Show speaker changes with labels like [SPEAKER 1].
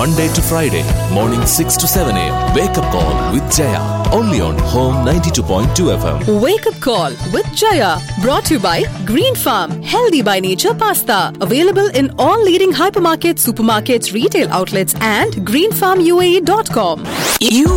[SPEAKER 1] Monday to Friday, morning 6 to 7 a.m. Wake up call with Jaya. Only on Home 92.2 FM.
[SPEAKER 2] Wake up call with Jaya. Brought to you by Green Farm, healthy by nature pasta. Available in all leading hypermarkets, supermarkets, retail outlets and greenfarmuae.com.